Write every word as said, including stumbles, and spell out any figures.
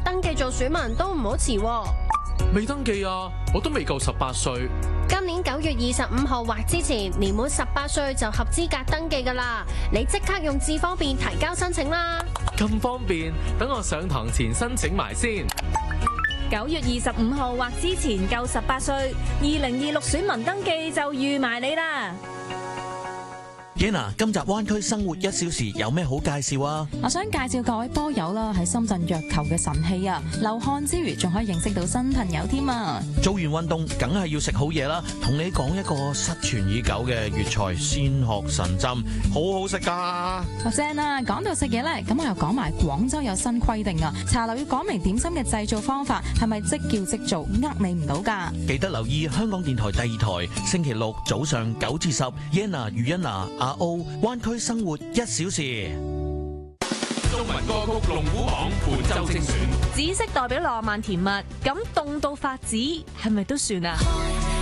登記做選民都唔好遲喎。 未登記啊，我都未夠十八歲。 今年九月二十五號或之前年滿十八歲就合資格登記㗎啦。你即刻用智方便提交申請啦。 咁方便，等我上堂前申請埋先。 九月二十五號或之前夠十八歲，二零二六選民登記就預埋你啦。 Yenna， 今集灣區生活一小時有咩好介紹啊？ 我想介紹各位波友啦，喺深圳藥球嘅神器啊，流汗之餘仲可以認識到新朋友添啊！ 做完運動梗係要食好嘢啦，同你講一個失傳已久嘅粵菜鮮殼神針，好好食噶。 好正啊！講到食嘢咧，咁我又講埋廣州有新規定啊，茶樓要講明點心嘅製造方法，係咪即叫即做，呃你唔到噶。 記得留意香港電台第二台，星期六早上九至十 ，Yenna 余欣娜。阿 O 灣區生活一小時， 中文歌曲龍虎榜本周精選。 紫色代表浪漫甜蜜，咁凍到發紫係咪都算啊？